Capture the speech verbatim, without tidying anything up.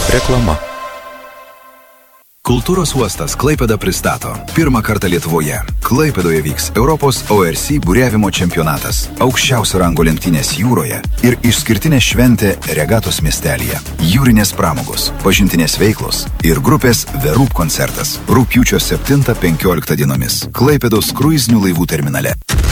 Reklama. Kultūros uostas Klaipėda pristato. Pirmą kartą Lietuvoje. Klaipėdoje vyks Europos O R C buriavimo čempionatas. Aukščiausio rango lenktynės jūroje ir išskirtinė šventė regatos miestelyje. Jūrinės pramogos, pažintinės veiklos ir grupės The Roop koncertas. Rugpjūčio septintą penkioliktą dienomis. Klaipėdos kruizinių laivų terminale.